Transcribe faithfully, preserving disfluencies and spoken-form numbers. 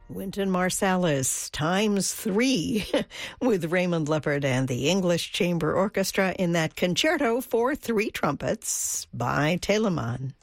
Wynton Marsalis times three with Raymond Leppard and the English Chamber Orchestra in that concerto for three trumpets by Telemann.